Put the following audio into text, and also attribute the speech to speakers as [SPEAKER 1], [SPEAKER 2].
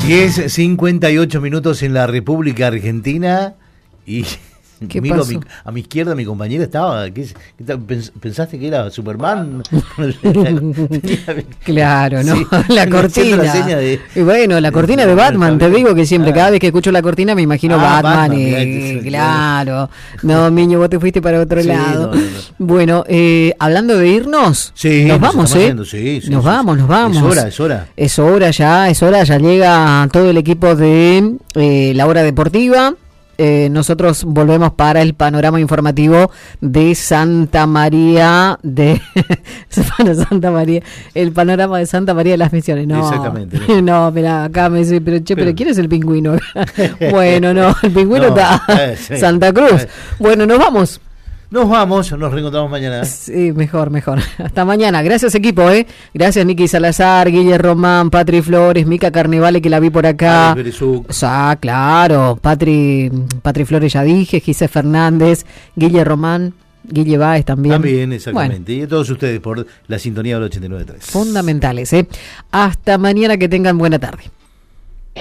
[SPEAKER 1] 10:58 en la República Argentina y miro a mi izquierda, mi compañera estaba. ¿Pensaste que era Superman?
[SPEAKER 2] Claro, ¿no?
[SPEAKER 1] Sí,
[SPEAKER 2] la cortina. Y bueno, la cortina de Batman, te digo que siempre, cada vez que escucho la cortina me imagino Batman. Claro. No, Miño, vos te fuiste para otro lado. No. Bueno, hablando de irnos,
[SPEAKER 1] sí,
[SPEAKER 2] nos vamos, nos vamos. Es hora, ya llega todo el equipo de La Hora Deportiva. Nosotros volvemos para el panorama informativo de Santa María el panorama de Santa María de las Misiones. No, exactamente. No, mira, acá me dice, pero ¿quién es el pingüino? Bueno, no, el pingüino está Santa Cruz. Bueno, nos vamos,
[SPEAKER 1] nos reencontramos mañana.
[SPEAKER 2] Sí, mejor. Hasta mañana. Gracias, equipo, Gracias, Nicky Salazar, Guille Román, Patri Flores, Mica Carnevale, que la vi por acá. Claro. Patri Flores ya dije, Gise Fernández, Guille Román, Guille Báez también.
[SPEAKER 1] También, exactamente. Bueno. Y a todos ustedes por la sintonía del 89.3.
[SPEAKER 2] Fundamentales, Hasta mañana, que tengan buena tarde.